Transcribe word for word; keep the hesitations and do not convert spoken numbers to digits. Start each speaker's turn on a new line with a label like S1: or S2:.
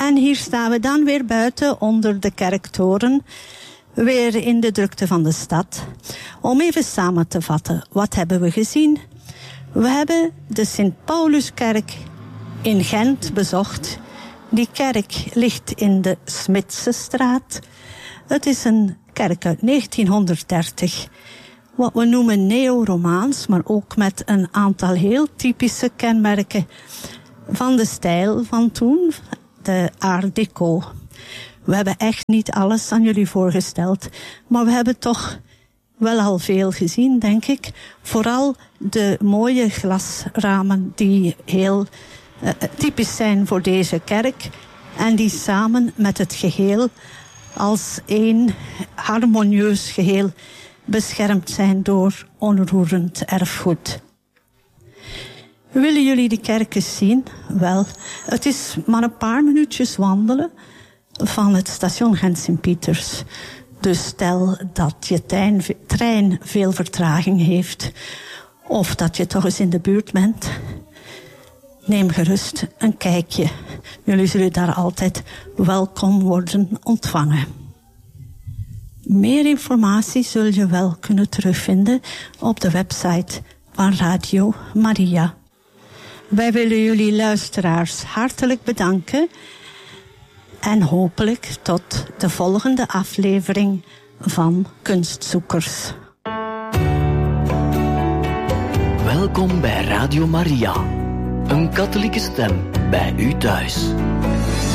S1: En hier staan we dan weer buiten onder de kerktoren, weer in de drukte van de stad. Om even samen te vatten, wat hebben we gezien? We hebben de Sint-Pauluskerk in Gent bezocht. Die kerk ligt in de Smitsestraat. Het is een kerk uit negentienhonderddertig, wat we noemen neo-romaans, maar ook met een aantal heel typische kenmerken van de stijl van toen, de Art Deco. We hebben echt niet alles aan jullie voorgesteld, maar we hebben toch wel al veel gezien, denk ik. Vooral de mooie glasramen die heel uh, typisch zijn voor deze kerk en die samen met het geheel als één harmonieus geheel beschermd zijn door onroerend erfgoed. Willen jullie de kerk eens zien? Wel, het is maar een paar minuutjes wandelen van het station Gent-Sint-Pieters. Dus stel dat je trein, trein veel vertraging heeft, of dat je toch eens in de buurt bent, neem gerust een kijkje. Jullie zullen daar altijd welkom worden ontvangen. Meer informatie zul je wel kunnen terugvinden op de website van Radio Maria. Wij willen jullie luisteraars hartelijk bedanken en hopelijk tot de volgende aflevering van Kunstzoekers.
S2: Welkom bij Radio Maria, een katholieke stem bij u thuis.